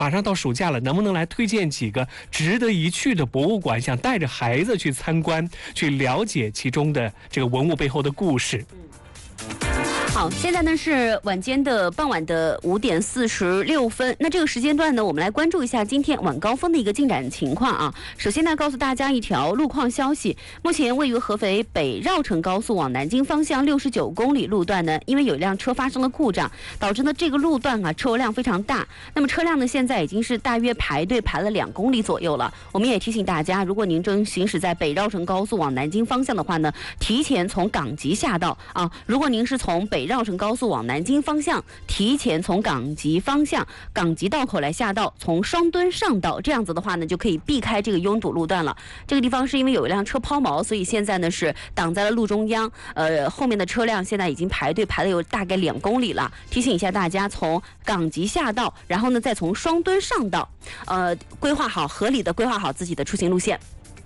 马上到暑假了，能不能来推荐几个值得一去的博物馆，想带着孩子去参观，去了解其中的这个文物背后的故事。 好，现在呢是傍晚的5点46分。那这个时间段呢，我们来关注一下今天晚高峰的一个进展情况啊。首先呢，告诉大家一条路况消息：目前位于合肥北绕城高速往南京方向69公里路段呢，因为有一辆车发生了故障，导致呢这个路段车流量非常大。那么车辆呢现在已经是大约排队排了2公里左右了。我们也提醒大家，如果您正行驶在北绕城高速往南京方向的话呢，提前从港吉下道啊。如果您是从北绕城高速往南京方向，提前从港吉方向港吉道口来下道，从双墩上道，这样子的话呢，就可以避开这个拥堵路段了。这个地方是因为有一辆车抛锚，所以现在呢是挡在了路中央。后面的车辆现在已经排队排了有大概2公里了。提醒一下大家，从港吉下道，然后呢再从双墩上道，合理的规划好自己的出行路线。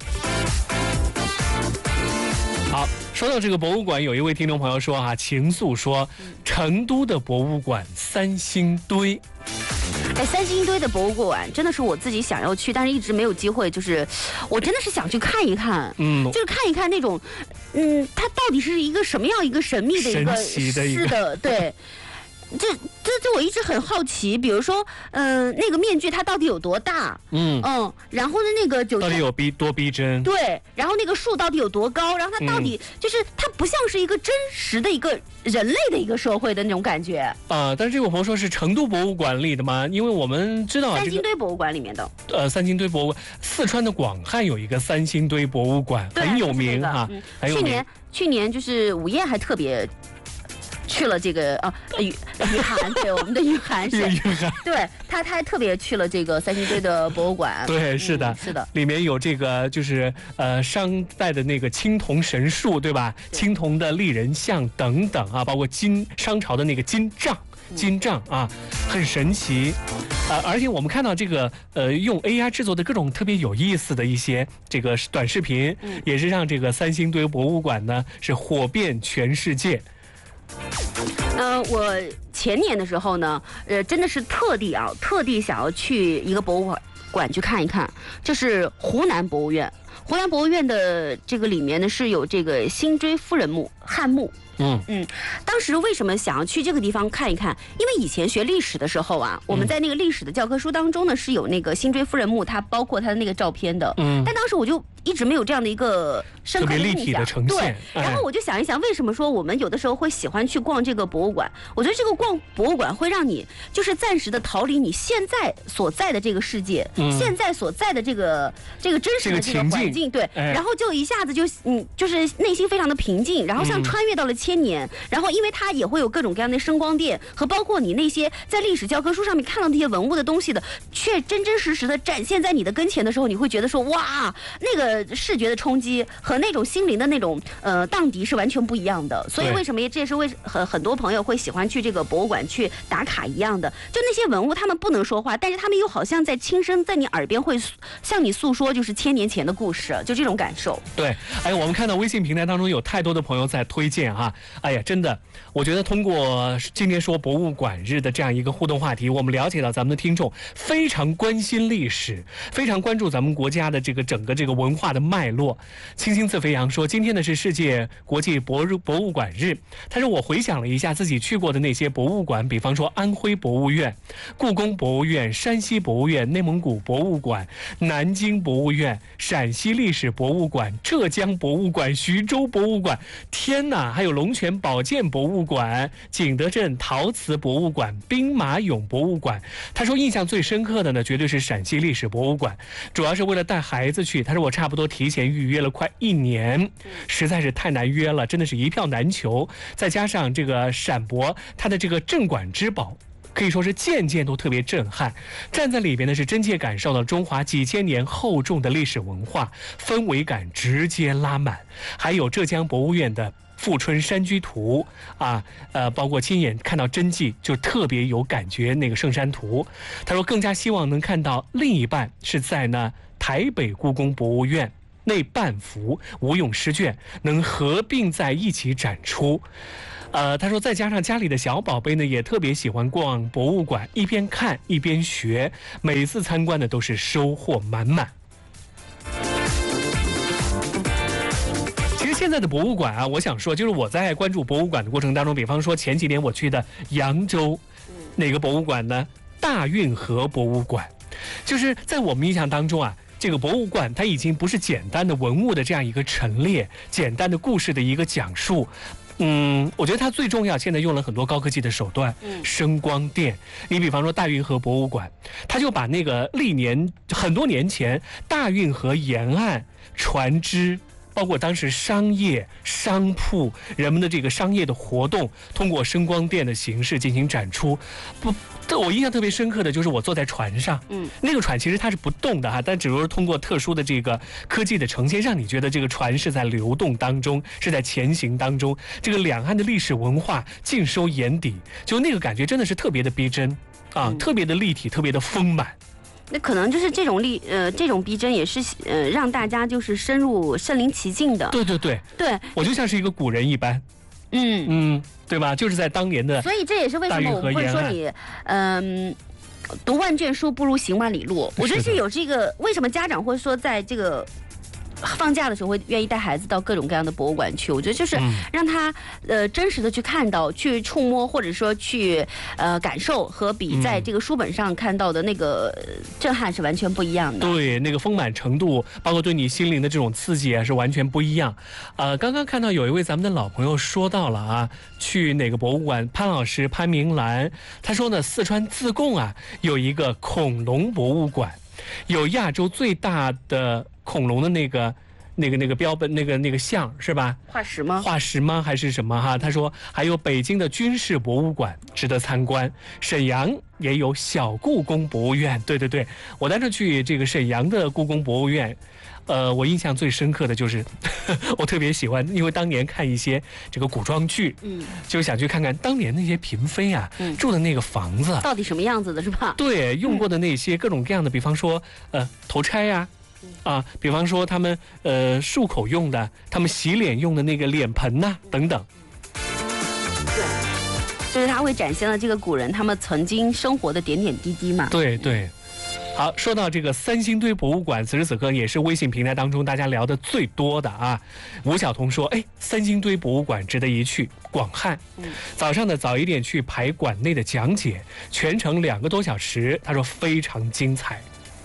好，说到这个博物馆，有一位听众朋友说情愫说，成都的博物馆三星堆。 三星堆的博物馆真的是我自己想要去，但是一直没有机会。就是我真的是想去看一看，就是看一看那种，它到底是一个什么样一个神秘的一个， 神奇的一个， 是的，对。这我一直很好奇，比如说，那个面具它到底有多大？然后呢，那个到底有多逼真？ 对，然后那个树到底有多高？然后它到底就是它不像是一个真实的一个人类的一个社会的那种感觉。 但是这位朋友说是成都博物馆里的吗？因为我们知道三星堆博物馆里面的。 三星堆博物馆，四川的广汉有一个三星堆博物馆，很有名哈。 去年就是午夜还特别。去了这个雨涵，对，我们的雨涵是，对他还特别去了这个三星堆的博物馆。 对，是的， 是的， 里面有这个就是商代的那个青铜神树，对吧？青铜的立人像等等啊，包括商朝的那个金杖啊，很神奇。而且我们看到这个用 AI 制作的各种特别有意思的一些这个短视频，也是让这个三星堆博物馆呢是火遍全世界。 我前年的时候呢，真的是特地想要去一个博物馆去看一看，就是湖南博物院。湖南博物院的这个里面呢是有这个辛追夫人墓汉墓。当时为什么想要去这个地方看一看？因为以前学历史的时候我们在那个历史的教科书当中呢是有那个辛追夫人墓，它包括它的那个照片的。但当时我就一直没有这样的一个深刻的印象， 特别立体的呈现。 对，然后我就想一想，为什么说我们有的时候会喜欢去逛这个博物馆？我觉得这个逛博物馆会让你就是暂时的逃离你现在所在的这个世界，现在所在的这个真实的这个环境，对，然后就一下子就是内心非常的平静，然后像穿越到了1000年，然后因为它也会有各种各样的声光电和包括你那些在历史教科书上面看到那些文物的东西的，却真真实实的展现在你的跟前的时候，你会觉得说哇，那个视觉的冲击和那种心灵的那种荡涤是完全不一样的。所以为什么这也是很多朋友会喜欢去这个博物馆去打卡一样的，就那些文物他们不能说话，但是他们又好像在轻声在你耳边会向你诉说就是1000年前的故事，就这种感受。 对，我们看到微信平台当中有太多的朋友在推荐真的，我觉得通过今天说博物馆日的这样一个互动话题，我们了解到咱们的听众非常关心历史，非常关注咱们国家的整个文化的脉络。青青自飞扬说，今天呢是世界国际博物馆日。他说我回想了一下自己去过的那些博物馆，比方说安徽博物院、故宫博物院、山西博物院、内蒙古博物馆、南京博物院、陕西历史博物馆、浙江博物馆、徐州博物馆，天哪，还有龙泉保健博物馆、景德镇陶瓷博物馆、兵马俑博物馆。他说印象最深刻的呢，绝对是陕西历史博物馆，主要是为了带孩子去。他说我差不多提前预约了快1年，实在是太难约了，真的是一票难求。再加上这个陕博，它的这个镇馆之宝可以说是件件都特别震撼，站在里边呢是真切感受到中华几千年厚重的历史文化，氛围感直接拉满。还有浙江博物院的富春山居图包括亲眼看到真迹就特别有感觉，那个圣山图。他说更加希望能看到另一半是在台北故宫博物院那半幅吴用诗卷能合并在一起展出。 他说再加上家里的小宝贝呢，也特别喜欢逛博物馆，一边看一边学，每一次参观呢都是收获满满。其实现在的博物馆啊，我想说，就是我在关注博物馆的过程当中，比方说前几年我去的扬州，哪个博物馆呢？大运河博物馆，就是在我们印象当中啊。这个博物馆它已经不是简单的文物的这样一个陈列，简单的故事的一个讲述，我觉得它最重要，现在用了很多高科技的手段，声光电。你比方说大运河博物馆，它就把那个历年很多年前大运河沿岸船只，包括当时商业商铺人们的这个商业的活动，通过声光电的形式进行展出。我印象特别深刻的就是我坐在船上，那个船其实它是不动的哈，但只是通过特殊的这个科技的呈现，让你觉得这个船是在流动当中，是在前行当中，这个两岸的历史文化尽收眼底，就那个感觉真的是特别的逼真啊，特别的立体，特别的丰满。 那可能就是这种逼真也是让大家就是身临其境的。 对，我就像是一个古人一般。对吧？就是在当年的， 所以这也是为什么我们会说你，读万卷书不如行万里路。我觉得是有这个，为什么家长会说在这个放假的时候会愿意带孩子到各种各样的博物馆去？我觉得就是让他真实的去看到、去触摸，或者说去感受，和比在这个书本上看到的那个震撼是完全不一样的。 对，那个丰满程度，包括对你心灵的这种刺激啊，是完全不一样。刚刚看到有一位咱们的老朋友说到了啊，去哪个博物馆？潘老师潘明兰，他说呢，四川自贡啊有一个恐龙博物馆，有亚洲最大的恐龙的那个标本，那个像是吧？ 化石吗？ 化石吗？还是什么哈？他说还有北京的军事博物馆值得参观，沈阳也有小故宫博物院。对，我当时去这个沈阳的故宫博物院，我印象最深刻的就是我特别喜欢，因为当年看一些这个古装剧，就想去看看当年那些嫔妃啊，住的那个房子到底什么样子的，是吧？ 对，用过的那些各种各样的，比方说头钗呀。比方说他们漱口用的，他们洗脸用的那个脸盆呐，等等。 对，就是它会展现了这个古人他们曾经生活的点点滴滴嘛。 对。好，说到这个三星堆博物馆，此时此刻也是微信平台当中大家聊的最多的啊。吴晓彤说：“三星堆博物馆值得一去，广汉。早上呢早一点去排馆内的讲解，全程2个多小时，他说非常精彩。”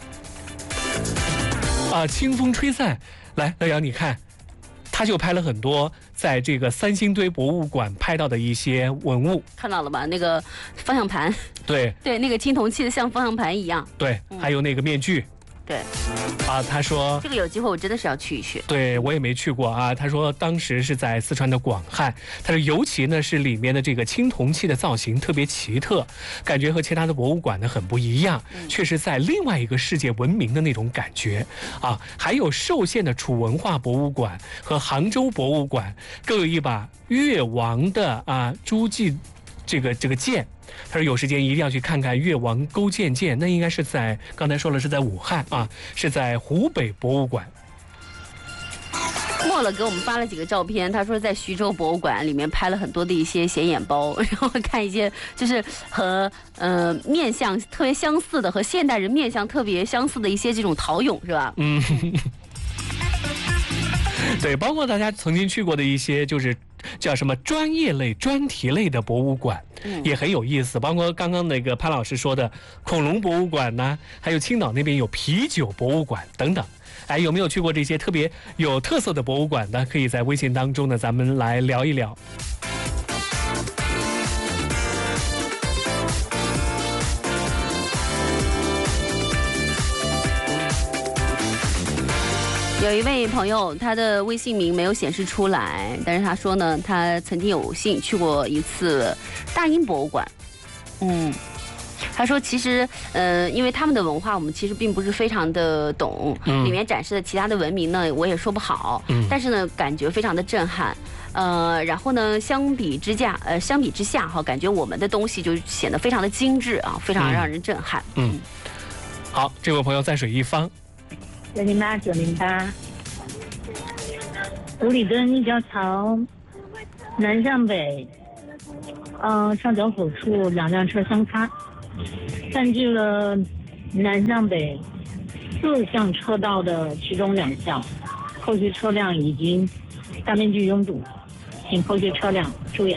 清风吹散，来，乐阳，你看，他就拍了很多在这个三星堆博物馆拍到的一些文物， 看到了吧？那个方向盘， 对， 那个青铜器的像方向盘一样， 对，还有那个面具， 对。 他说这个有机会我真的是要去一去。 对，我也没去过啊。他说当时是在四川的广汉，他说尤其呢是里面的这个青铜器的造型特别奇特，感觉和其他的博物馆呢很不一样，确实在另外一个世界文明的那种感觉啊。还有寿县的楚文化博物馆和杭州博物馆各有一把越王的朱骥这个剑。他说有时间一定要去看看越王勾践剑，那应该是在刚才说了是在武汉啊，是在湖北博物馆。 莫了给我们发了几个照片，他说在徐州博物馆里面拍了很多的一些显眼包，然后看一些就是和面相特别相似的，和现代人面相特别相似的一些这种陶俑，是吧？ 对，包括大家曾经去过的一些就是叫什么专业类、专题类的博物馆，也很有意思。包括刚刚那个潘老师说的恐龙博物馆呢，还有青岛那边有啤酒博物馆等等。有没有去过这些特别有特色的博物馆呢？可以在微信当中呢，咱们来聊一聊。 有一位朋友，他的微信名没有显示出来，但是他说呢，他曾经有幸去过一次大英博物馆。他说其实因为他们的文化我们其实并不是非常的懂，里面展示的其他的文明呢我也说不好，但是呢感觉非常的震撼。然后呢相比之下哈，感觉我们的东西就显得非常的精致啊，非常让人震撼。 好，这位朋友在水一方 908，五里墩立交桥南向北上交所处2辆车相擦，占据了南向北4项车道的其中2项，后续车辆已经大面积拥堵，请后续车辆注意